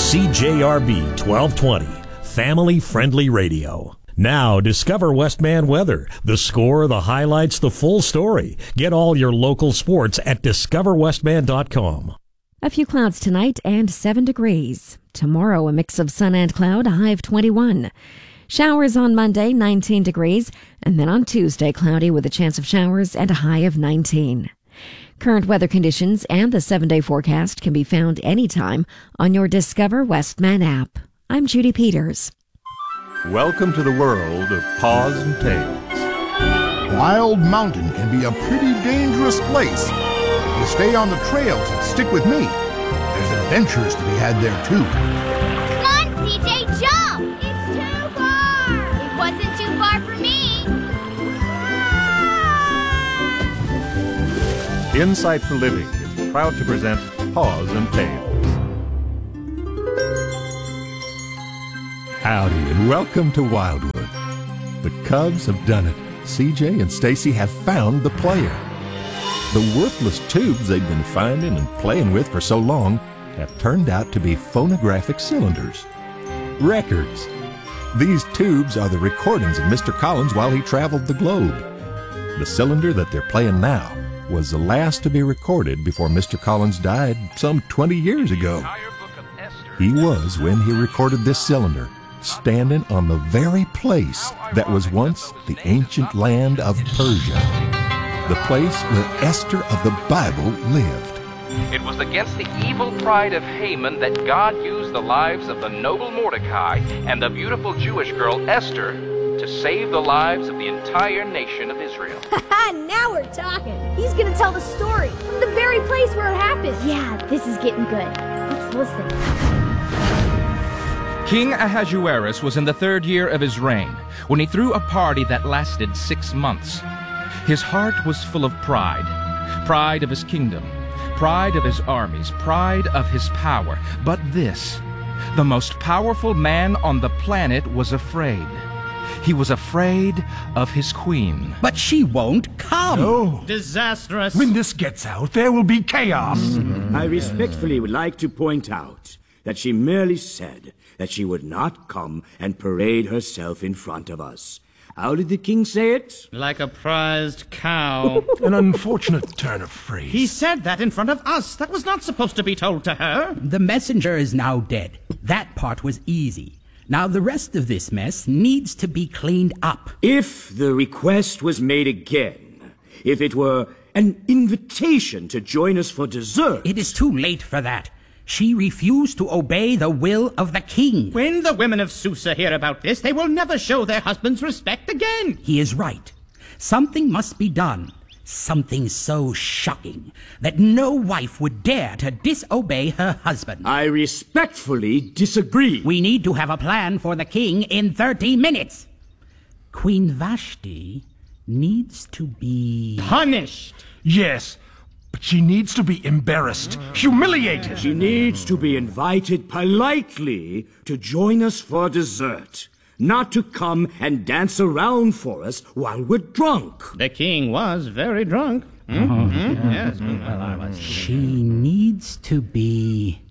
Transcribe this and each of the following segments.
CJRB 1220, family-friendly radio. Now, discover Westman weather. The score, the highlights, the full story. Get all your local sports at discoverwestman.com. A few clouds tonight and 7 degrees. Tomorrow, a mix of sun and cloud, a high of 21. Showers on Monday, 19 degrees. And then on Tuesday, cloudy with a chance of showers and a high of 19. Current weather conditions and the 7-day forecast can be found anytime on your Discover Westman app. I'm Judy Peters. Welcome to the world of Paws and Tails. Wild Mountain can be a pretty dangerous place. If you stay on the trails and stick with me, there's adventures to be had there too. Come on, CJ, jump! It's too far! It wasn't too far for me! Insight for Living is proud to present Paws and Tails. Howdy and welcome to Wildwood. The Cubs have done it. CJ and Stacy have found the player. The worthless tubes they've been finding and playing with for so long have turned out to be phonographic cylinders. Records. These tubes are the recordings of Mr. Collins while he traveled the globe. The cylinder that they're playing now was the last to be recorded before Mr. Collins died some 20 years ago. He was, when he recorded this cylinder, standing on the very place that was once the ancient land of Persia, the place where Esther of the Bible lived. It was against the evil pride of Haman that God used the lives of the noble Mordecai and the beautiful Jewish girl Esther to save the lives of the entire nation of Israel. Now we're talking. He's gonna tell the story from the very place where it happened. Yeah, this is getting good. Let's listen. King Ahasuerus was in the 3rd year of his reign when he threw a party that lasted 6 months. His heart was full of pride. Pride of his kingdom, pride of his armies, pride of his power. But this, the most powerful man on the planet, was afraid. He was afraid of his queen. But she won't come. No. Disastrous. When this gets out, there will be chaos. I respectfully would like to point out that she merely said that she would not come and parade herself in front of us. How did the king say it? Like a prized cow. An unfortunate turn of phrase. He said that in front of us. That was not supposed to be told to her. The messenger is now dead. That part was easy. Now the rest of this mess needs to be cleaned up. If the request was made again, if it were an invitation to join us for dessert... It is too late for that. She refused to obey the will of the king. When the women of Susa hear about this, they will never show their husbands respect again. He is right. Something must be done. Something so shocking that no wife would dare to disobey her husband. I respectfully disagree. We need to have a plan for the king in 30 minutes. Queen Vashti needs to be... punished. Yes, but she needs to be embarrassed, humiliated. She needs to be invited politely to join us for dessert. Not to come and dance around for us while we're drunk. The king was very drunk. Yes. She needs to be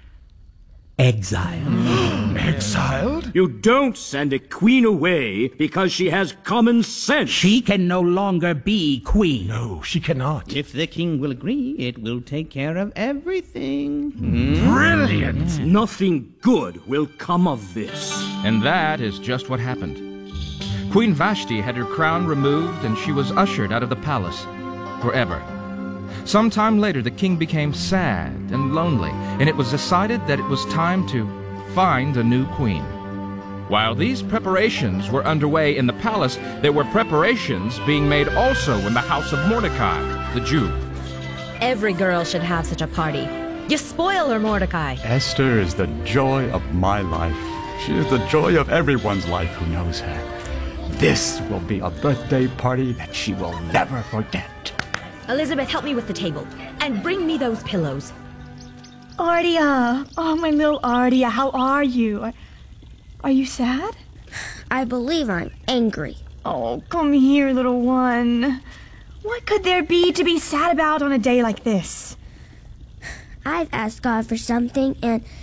exiled. Exiled? You don't send a queen away because she has common sense. She can no longer be queen. No, she cannot. If the king will agree, it will take care of everything. Brilliant! Nothing good will come of this. And that is just what happened. Queen Vashti had her crown removed and she was ushered out of the palace forever. Sometime later, the king became sad and lonely, and it was decided that it was time to find a new queen. While these preparations were underway in the palace, there were preparations being made also in the house of Mordecai, the Jew. Every girl should have such a party. You spoil her, Mordecai. Esther is the joy of my life. She is the joy of everyone's life who knows her. This will be a birthday party that she will never forget. Elizabeth, help me with the table. And bring me those pillows. Ardia! Oh, my little Ardia, how are you? Are you sad? I believe I'm angry. Oh, come here, little one. What could there be to be sad about on a day like this? I've asked God for something, and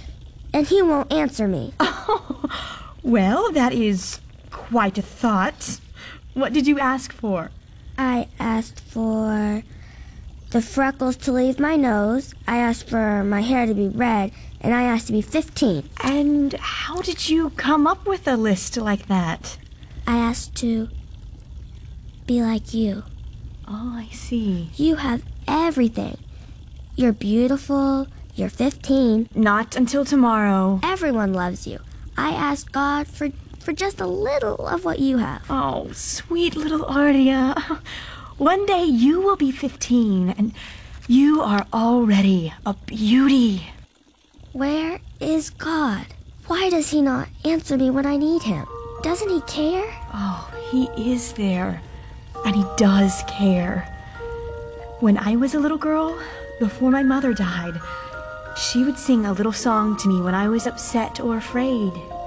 and he won't answer me. Well, that is quite a thought. What did you ask for? I asked for the freckles to leave my nose, I asked for my hair to be red, and I asked to be 15. And how did you come up with a list like that? I asked to be like you. Oh, I see. You have everything. You're beautiful, you're 15. Not until tomorrow. Everyone loves you. I asked God for just a little of what you have. Oh, sweet little Ardia. One day you will be 15, and you are already a beauty. Where is God? Why does he not answer me when I need him? Doesn't he care? Oh, he is there, and he does care. When I was a little girl, before my mother died, she would sing a little song to me when I was upset or afraid.